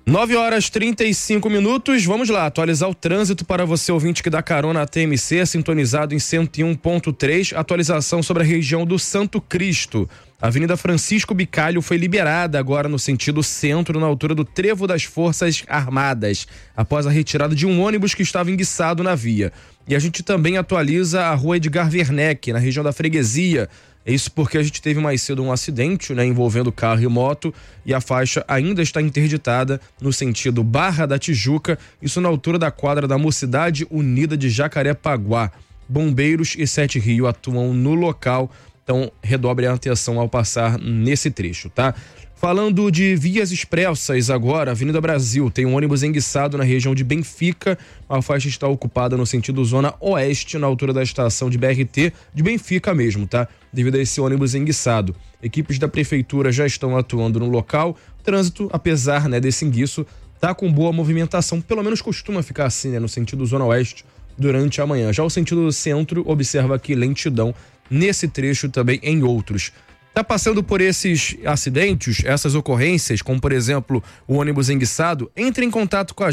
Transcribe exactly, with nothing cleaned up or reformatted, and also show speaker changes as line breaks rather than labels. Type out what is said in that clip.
nove horas e trinta e cinco minutos, vamos lá, atualizar o trânsito para você ouvinte que dá carona a T M C, sintonizado em cento e um ponto três, atualização sobre a região do Santo Cristo. A Avenida Francisco Bicalho foi liberada agora no sentido centro, na altura do Trevo das Forças Armadas, após a retirada de um ônibus que estava enguiçado na via. E a gente também atualiza a Rua Edgar Werneck, na região da Freguesia. É isso porque a gente teve mais cedo um acidente, né, envolvendo carro e moto, e a faixa ainda está interditada no sentido Barra da Tijuca, isso na altura da quadra da Mocidade Unida de Jacarepaguá. Bombeiros e Sete Rio atuam no local, então redobre a atenção ao passar nesse trecho, tá? Falando de vias expressas agora, Avenida Brasil tem um ônibus enguiçado na região de Benfica. A faixa está ocupada no sentido zona oeste, na altura da estação de B R T de Benfica mesmo, tá? Devido a esse ônibus enguiçado. Equipes da prefeitura já estão atuando no local. O trânsito, apesar, né, desse enguiço, tá com boa movimentação. Pelo menos costuma ficar assim, né, no sentido zona oeste durante a manhã. Já o sentido centro observa aqui lentidão nesse trecho, também em outros. Tá passando por esses acidentes, essas ocorrências, como por exemplo o ônibus enguiçado, entre em contato com a